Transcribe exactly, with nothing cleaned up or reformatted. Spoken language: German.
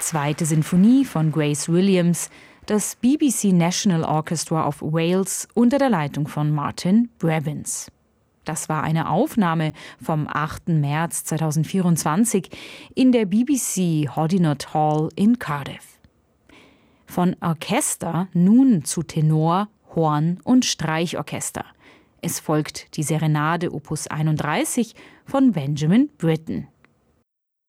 zweite Sinfonie von Grace Williams, das B B C National Orchestra of Wales unter der Leitung von Martin Brevins. Das war eine Aufnahme vom achten März zweitausendvierundzwanzig in der B B C Hoddinott Hall in Cardiff. Von Orchester nun zu Tenor, Horn- und Streichorchester. Es folgt die Serenade Opus einunddreißig von Benjamin Britten.